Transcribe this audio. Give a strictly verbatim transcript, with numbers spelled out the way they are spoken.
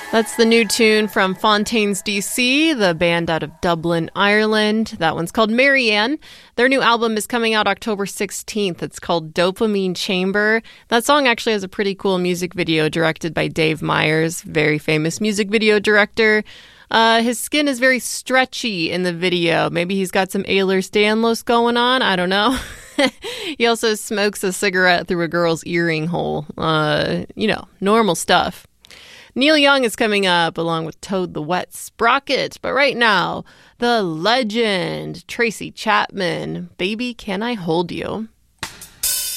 That's the new tune from Fontaines D C, the band out of Dublin, Ireland. That one's called Marianne. Their new album is coming out October sixteenth. It's called Dopamine Chamber. That song actually has a pretty cool music video directed by Dave Meyers, very famous music video director. Uh, his skin is very stretchy in the video. Maybe he's got some Ehlers-Danlos going on. I don't know. He also smokes a cigarette through a girl's earring hole. Uh, you know, normal stuff. Neil Young is coming up along with Toad the Wet Sprocket. But right now, the legend, Tracy Chapman, Baby Can I Hold You?